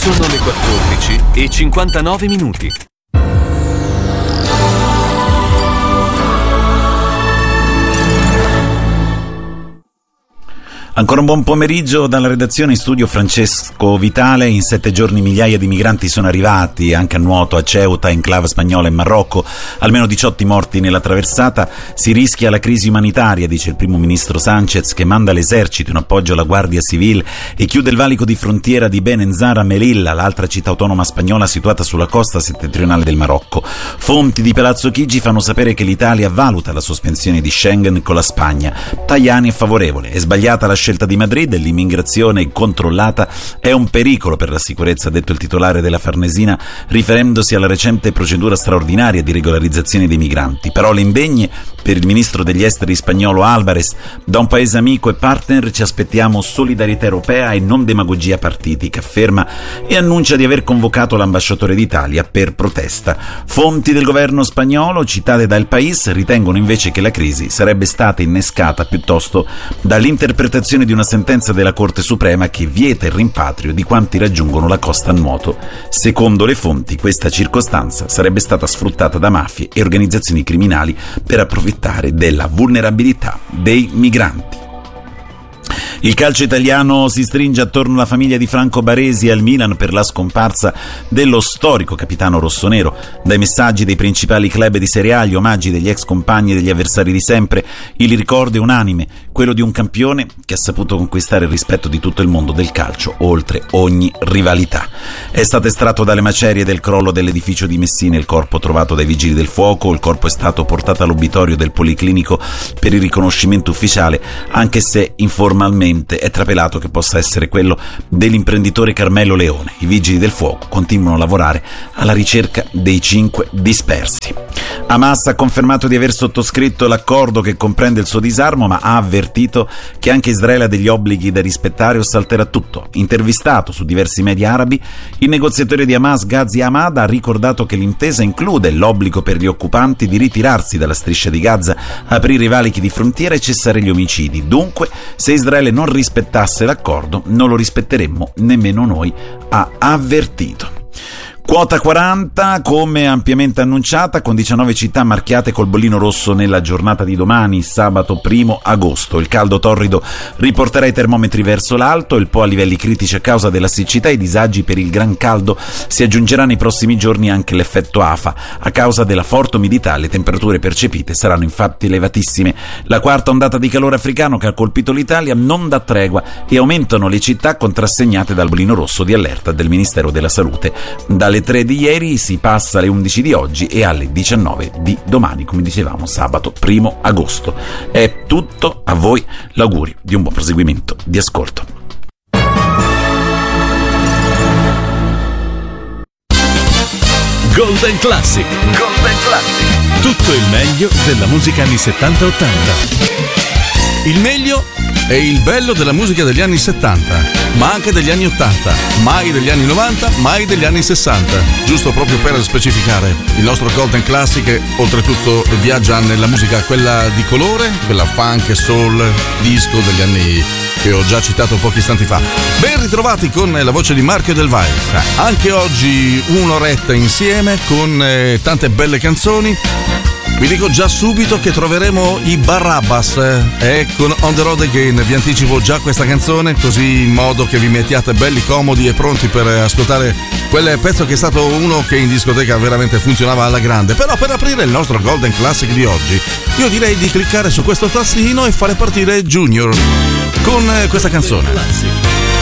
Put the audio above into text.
Sono le 14:59. Ancora un buon pomeriggio dalla redazione, in studio Francesco Vitale. In 7 giorni migliaia di migranti sono arrivati anche a nuoto a Ceuta, enclave spagnola e Marocco, almeno 18 morti nella traversata. Si rischia la crisi umanitaria, dice il primo ministro Sánchez, che manda l'esercito in appoggio alla Guardia Civile e chiude il valico di frontiera di Benenzara Melilla, l'altra città autonoma spagnola situata sulla costa settentrionale del Marocco. Fonti di Palazzo Chigi fanno sapere che l'Italia valuta la sospensione di Schengen con la Spagna. Tajani è favorevole. È sbagliata la scelta di Madrid, l'immigrazione controllata è un pericolo per la sicurezza, ha detto il titolare della Farnesina, riferendosi alla recente procedura straordinaria di regolarizzazione dei migranti. Parole indegne per il ministro degli esteri spagnolo Álvarez: da un paese amico e partner ci aspettiamo solidarietà europea e non demagogia partitica, afferma, e annuncia di aver convocato l'ambasciatore d'Italia per protesta. Fonti del governo spagnolo citate da El País ritengono invece che la crisi sarebbe stata innescata piuttosto dall'interpretazione di una sentenza della Corte Suprema che vieta il rimpatrio di quanti raggiungono la costa a nuoto. Secondo le fonti, questa circostanza sarebbe stata sfruttata da mafie e organizzazioni criminali per approfittare della vulnerabilità dei migranti. Il calcio italiano si stringe attorno alla famiglia di Franco Baresi al Milan per la scomparsa dello storico capitano rossonero. Dai messaggi dei principali club di Serie A, gli omaggi degli ex compagni e degli avversari di sempre, il ricordo è unanime, quello di un campione che ha saputo conquistare il rispetto di tutto il mondo del calcio, oltre ogni rivalità. È stato estratto dalle macerie del crollo dell'edificio di Messina il corpo trovato dai vigili del fuoco. Il corpo è stato portato all'obitorio del Policlinico per il riconoscimento ufficiale, anche se informalmente è trapelato che possa essere quello dell'imprenditore Carmelo Leone. I vigili del fuoco continuano a lavorare alla ricerca dei 5 dispersi. Hamas ha confermato di aver sottoscritto l'accordo che comprende il suo disarmo, ma ha avvertito che anche Israele ha degli obblighi da rispettare o salterà tutto. Intervistato su diversi media arabi, il negoziatore di Hamas Ghazi Hamad ha ricordato che l'intesa include l'obbligo per gli occupanti di ritirarsi dalla striscia di Gaza, aprire i valichi di frontiera e cessare gli omicidi. Dunque, se Israele non rispettasse l'accordo, non lo rispetteremmo nemmeno noi, ha avvertito. Quota 40, come ampiamente annunciata, con 19 città marchiate col bollino rosso nella giornata di domani, sabato 1 agosto. Il caldo torrido riporterà i termometri verso l'alto, il Po a livelli critici a causa della siccità e i disagi per il gran caldo. Si aggiungerà nei prossimi giorni anche l'effetto afa. A causa della forte umidità le temperature percepite saranno infatti elevatissime. La quarta ondata di calore africano che ha colpito l'Italia non dà tregua e aumentano le città contrassegnate dal bollino rosso di allerta del Ministero della Salute. Dalle 3 di ieri si passa alle 11 di oggi e alle 19 di domani, come dicevamo, sabato 1 agosto. È tutto, a voi l'augurio di un buon proseguimento di ascolto. Golden Classic. Golden Classic. Tutto il meglio della musica anni 70-80. Il meglio è il bello della musica degli anni 70, ma anche degli anni 80, mai degli anni 90, mai degli anni 60. Giusto proprio per specificare, il nostro Golden Classic oltretutto viaggia nella musica quella di colore, quella funk e soul, disco degli anni che ho già citato pochi istanti fa. Ben ritrovati con la voce di Marco Del Valle. Anche oggi un'oretta insieme con tante belle canzoni. Vi dico già subito che troveremo i Barabbas con On the Road Again. Vi anticipo già questa canzone, così in modo che vi mettiate belli comodi e pronti per ascoltare quel pezzo che è stato uno che in discoteca veramente funzionava alla grande. Però per aprire il nostro Golden Classic di oggi, io direi di cliccare su questo tastino e fare partire Junior con questa canzone.